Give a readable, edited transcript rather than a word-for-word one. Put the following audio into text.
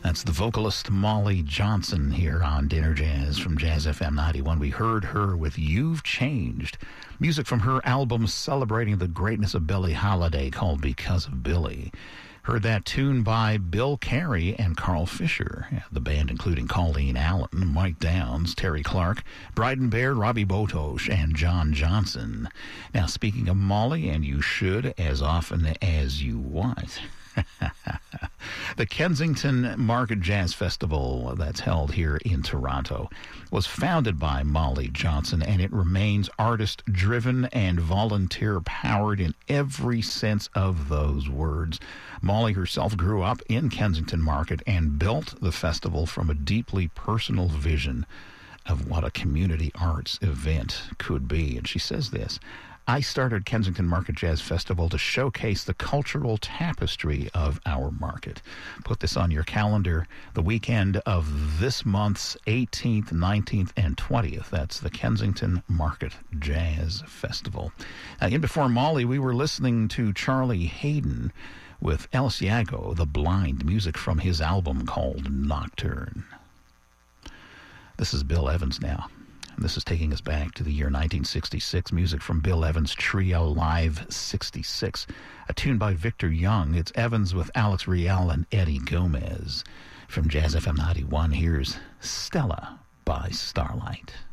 That's the vocalist Molly Johnson here on Dinner Jazz from Jazz FM 91. We heard her with You've Changed, music from her album celebrating the greatness of Billie Holiday called Because of Billie. Heard that tune by Bill Carey and Carl Fisher. The band including Colleen Allen, Mike Downs, Terry Clark, Bryden Baird, Robbie Botosh, and John Johnson. Now, speaking of Molly, and you should as often as you want, the Kensington Market Jazz Festival that's held here in Toronto was founded by Molly Johnson, and it remains artist-driven and volunteer-powered in every sense of those words. Molly herself grew up in Kensington Market and built the festival from a deeply personal vision of what a community arts event could be. And she says this: I started Kensington Market Jazz Festival to showcase the cultural tapestry of our market. Put this on your calendar, the weekend of this month's 18th, 19th, and 20th. That's the Kensington Market Jazz Festival. In before Molly, we were listening to Charlie Haydn with El Ciego, the Blind, music from his album called Nocturne. This is Bill Evans now. This is taking us back to the year 1966, music from Bill Evans' Trio Live 66, a tune by Victor Young. It's Evans with Alex Rial and Eddie Gomez. From Jazz FM 91, here's Stella by Starlight.